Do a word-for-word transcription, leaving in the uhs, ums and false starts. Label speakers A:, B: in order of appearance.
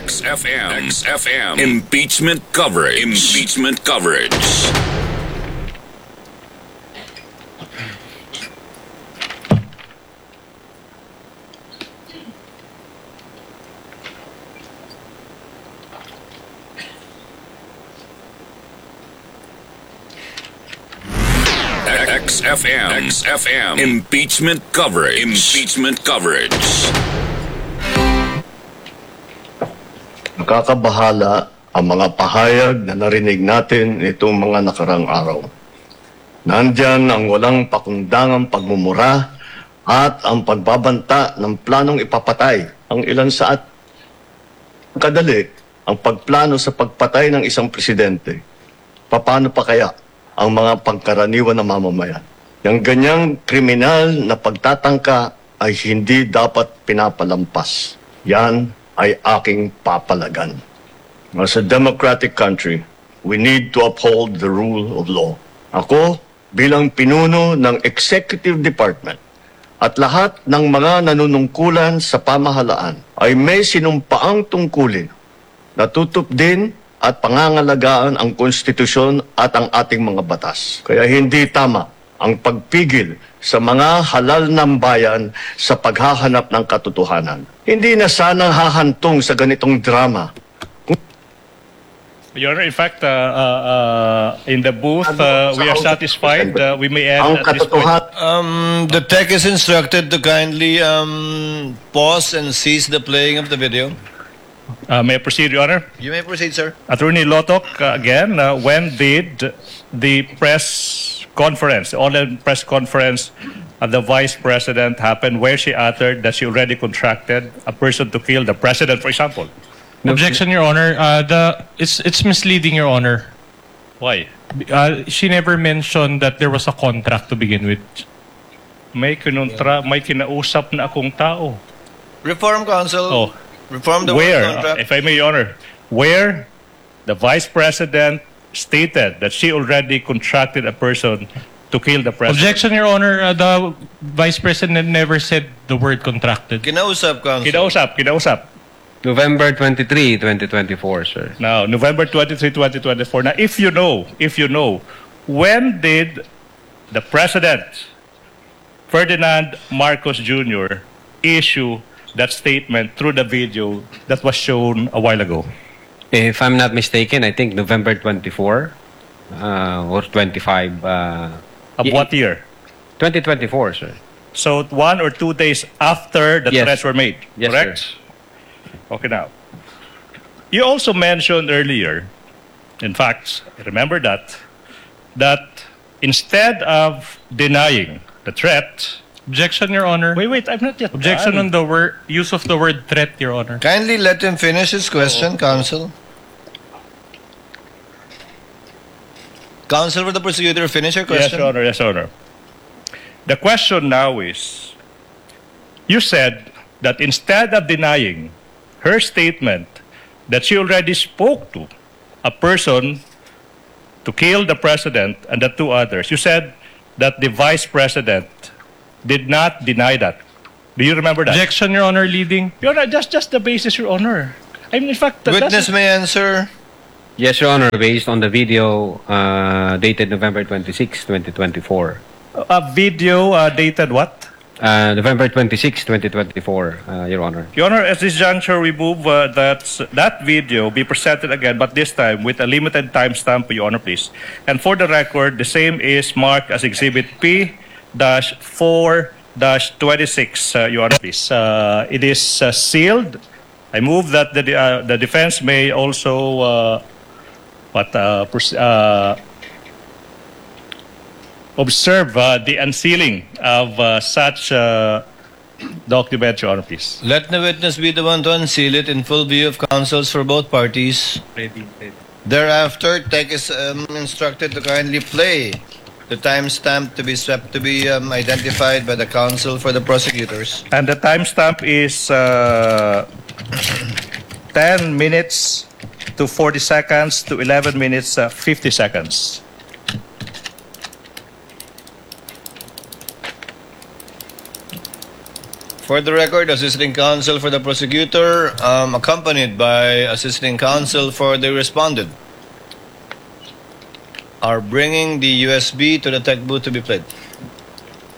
A: X F M. X F M. Impeachment coverage. Impeachment coverage. X F M. X F M. Impeachment coverage. Impeachment coverage.
B: Nakakabahala ang mga pahayag na narinig natin itong mga nakarang araw. Nandyan ang walang pakundangang pagmumura at ang pagbabanta ng planong ipapatay ang ilan sa at kadali ang pagplano sa pagpatay ng isang presidente. Paano pa kaya ang mga pangkaraniwan na mamamayan? Yung ganyang kriminal na pagtatangka ay hindi dapat pinapalampas. Yan ay aking papalagan. As a democratic country, we need to uphold the rule of law. Ako, bilang pinuno ng Executive Department at lahat ng mga nanunungkulan sa pamahalaan ay may sinumpaang tungkulin na tutup din at pangangalagaan ang konstitusyon at ang ating mga batas. Kaya hindi tama ang pagpigil sa mga halal ng bayan sa paghahanap ng katotohanan. Hindi na sana hahantong sa ganitong drama.
C: Your Honor, in fact, uh, uh, uh, in the booth, uh, we are satisfied. Uh, we may add
B: Ang
C: at this point.
B: katotohanan,
D: Um, the tech is instructed to kindly um, pause and cease the playing of the video.
C: Uh, may I proceed, Your Honor?
D: You may proceed, sir.
C: Attorney Lotok, uh, again, uh, when did the press conference, the online press conference of the Vice President happen where she uttered that she already contracted a person to kill the President, for example?
E: Objection, Your Honor. Uh, the it's it's misleading, Your Honor.
C: Why?
E: Uh, she never mentioned that there was a contract to begin with.
C: May kinontra, may kinausap na akong tao.
D: Reform Council.
C: Oh.
D: Reform the
C: Where,
D: word contract.
C: uh, if I may, Your Honor, where the Vice President stated that she already contracted a person to kill the President.
E: Objection, Your Honor. Uh, the Vice President never said the word contracted.
D: Kinausap, Council.
C: Kinausap, kinausap.
F: November twenty-third, twenty twenty-four, sir.
C: Now, November twenty-third, twenty twenty-four. Now, if you know, if you know, when did the President, Ferdinand Marcos Junior, issue that statement through the video that was shown a while ago?
F: If I'm not mistaken, I think November twenty-fourth uh, or twenty-fifth. Uh,
C: Of
F: y-
C: what year?
F: twenty twenty-four, sir.
C: So, one or two days after the
F: Yes.
C: threats were made,
F: Yes,
C: correct?
F: sir.
C: Okay, now. You also mentioned earlier, in fact, remember that, that instead of denying the threat,
E: Objection, Your Honor.
C: wait, wait, I'm not yet
E: Objection
C: done.
E: on the word use of the word threat, Your Honor.
D: Kindly let him finish his question, Council. Council for the prosecutor, finish your
C: Yes,
D: question.
C: Your Honor, yes, Your Honor. The question now is, you said that instead of denying her statement that she already spoke to a person to kill the President and the two others, you said that the Vice President did not deny that. Do you remember that?
E: Objection, Your Honor, leading.
C: Your Honor, just, just the basis, Your Honor. I mean, in fact, that-
D: Witness
C: that's-
D: may answer.
F: Yes, Your Honor, based on the video uh, dated November twenty-sixth, twenty twenty-four.
C: a video uh, dated what?
F: Uh, November twenty-sixth, twenty twenty-four, uh, Your Honor.
C: Your Honor, at this juncture, we move uh, that that video be presented again, but this time with a limited timestamp, Your Honor, please. And for the record, the same is marked as Exhibit P four twenty-six, uh, Your Honor, please. Uh, it is uh, sealed. I move that the uh, the defense may also uh, what uh, pers- uh, observe uh, the unsealing of uh, such uh, document, Your Honor, please.
D: Let the witness be the one to unseal it in full view of counsels for both parties.
E: Ready, ready.
D: Thereafter, Tech is um, instructed to kindly play the timestamp to be swept to be um, identified by the counsel for the prosecutors.
C: And the timestamp is uh, ten minutes to forty seconds to eleven minutes uh, fifty seconds.
D: For the record, assisting counsel for the prosecutor, um, accompanied by assisting counsel for the respondent, are bringing the U S B to the tech booth to be played.